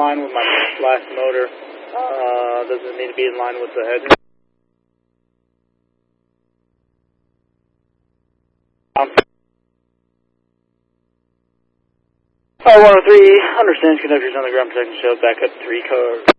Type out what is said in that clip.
line with my last motor. Does it need to be in line with the head? 103, understands conductors on the ground protection show, back up 3 cars.